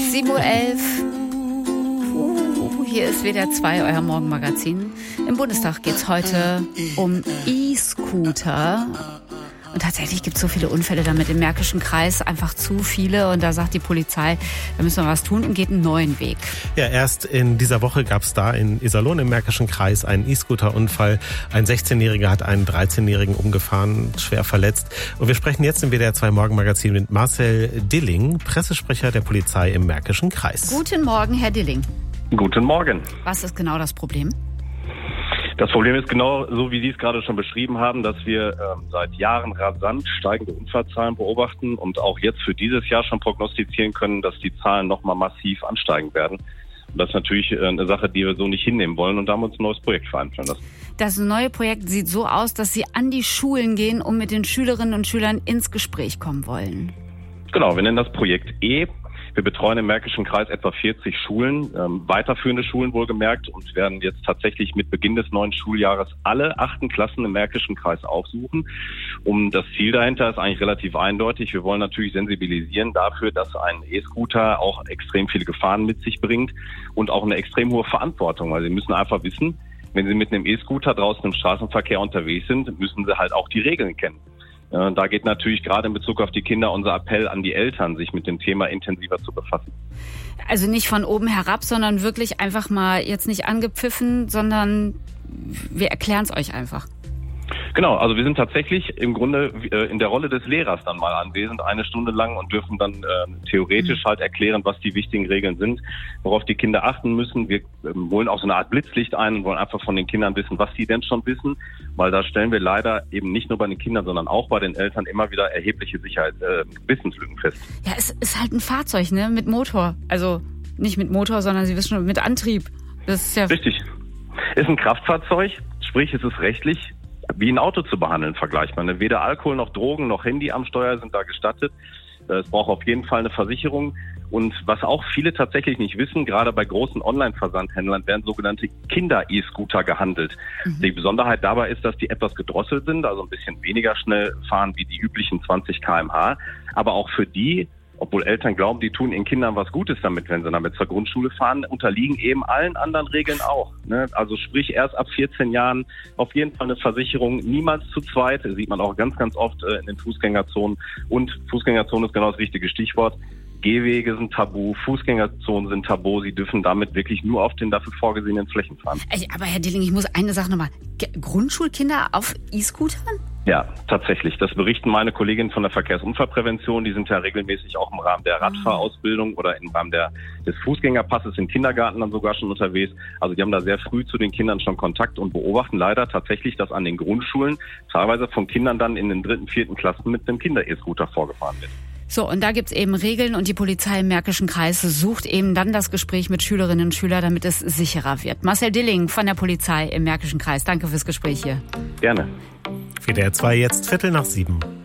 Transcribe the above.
7:11 Uhr. Hier ist WDR 2, euer Morgenmagazin. Im Bundestag geht es heute um E-Scooter. Und tatsächlich gibt es so viele Unfälle damit im Märkischen Kreis, einfach zu viele. Und da sagt die Polizei, da müssen wir was tun und geht einen neuen Weg. Ja, erst in dieser Woche gab es da in Iserlohn im Märkischen Kreis einen E-Scooter-Unfall. Ein 16-Jähriger hat einen 13-Jährigen umgefahren, schwer verletzt. Und wir sprechen jetzt im WDR 2 Morgenmagazin mit Marcel Dilling, Pressesprecher der Polizei im Märkischen Kreis. Guten Morgen, Herr Dilling. Guten Morgen. Was ist genau das Problem? Das Problem ist genau so, wie Sie es gerade schon beschrieben haben, dass wir seit Jahren rasant steigende Unfallzahlen beobachten und auch jetzt für dieses Jahr schon prognostizieren können, dass die Zahlen nochmal massiv ansteigen werden. Und das ist natürlich eine Sache, die wir so nicht hinnehmen wollen, und da haben wir uns ein neues Projekt vereinbaren lassen. Das neue Projekt sieht so aus, dass Sie an die Schulen gehen und mit den Schülerinnen und Schülern ins Gespräch kommen wollen. Genau, wir nennen das Projekt E. Wir betreuen im Märkischen Kreis etwa 40 Schulen, weiterführende Schulen wohlgemerkt, und werden jetzt tatsächlich mit Beginn des neuen Schuljahres alle 8. Klassen im Märkischen Kreis aufsuchen. Das Ziel dahinter ist eigentlich relativ eindeutig. Wir wollen natürlich sensibilisieren dafür, dass ein E-Scooter auch extrem viele Gefahren mit sich bringt und auch eine extrem hohe Verantwortung. Weil Sie müssen einfach wissen, wenn Sie mit einem E-Scooter draußen im Straßenverkehr unterwegs sind, müssen Sie halt auch die Regeln kennen. Da geht natürlich gerade in Bezug auf die Kinder unser Appell an die Eltern, sich mit dem Thema intensiver zu befassen. Also nicht von oben herab, sondern wirklich einfach mal jetzt nicht angepfiffen, sondern wir erklären es euch einfach. Genau, also wir sind tatsächlich im Grunde in der Rolle des Lehrers dann mal anwesend, 1 Stunde lang, und dürfen dann theoretisch halt erklären, was die wichtigen Regeln sind, worauf die Kinder achten müssen. Wir holen auch so eine Art Blitzlicht ein und wollen einfach von den Kindern wissen, was sie denn schon wissen, weil da stellen wir leider eben nicht nur bei den Kindern, sondern auch bei den Eltern immer wieder erhebliche Wissenslücken fest. Ja, es ist halt ein Fahrzeug, ne, mit Motor. Also nicht mit Motor, sondern Sie wissen schon, mit Antrieb. Das ist ja richtig. Ist ein Kraftfahrzeug, sprich es ist rechtlich wie ein Auto zu behandeln, vergleichbar. Weder Alkohol noch Drogen noch Handy am Steuer sind da gestattet. Es braucht auf jeden Fall eine Versicherung. Und was auch viele tatsächlich nicht wissen, gerade bei großen Online-Versandhändlern werden sogenannte Kinder-E-Scooter gehandelt. Die Besonderheit dabei ist, dass die etwas gedrosselt sind, also ein bisschen weniger schnell fahren wie die üblichen 20 km/h. Aber auch für die, obwohl Eltern glauben, die tun ihren Kindern was Gutes damit, wenn sie damit zur Grundschule fahren, unterliegen eben allen anderen Regeln auch. Also sprich erst ab 14 Jahren auf jeden Fall eine Versicherung, niemals zu zweit. Das sieht man auch ganz, ganz oft in den Fußgängerzonen. Und Fußgängerzone ist genau das richtige Stichwort. Gehwege sind tabu, Fußgängerzonen sind tabu. Sie dürfen damit wirklich nur auf den dafür vorgesehenen Flächen fahren. Aber Herr Dilling, ich muss eine Sache nochmal. Grundschulkinder auf E-Scootern? Ja, tatsächlich. Das berichten meine Kolleginnen von der Verkehrsunfallprävention. Die sind ja regelmäßig auch im Rahmen der Radfahrausbildung oder im Rahmen des Fußgängerpasses im Kindergarten dann sogar schon unterwegs. Also die haben da sehr früh zu den Kindern schon Kontakt und beobachten leider tatsächlich, dass an den Grundschulen teilweise von Kindern dann in den 3., 4. Klassen mit einem Kinder-E-Scooter vorgefahren wird. So, und da gibt's eben Regeln, und die Polizei im Märkischen Kreis sucht eben dann das Gespräch mit Schülerinnen und Schülern, damit es sicherer wird. Marcel Dilling von der Polizei im Märkischen Kreis. Danke fürs Gespräch hier. Gerne. WDR 2 jetzt 6:15.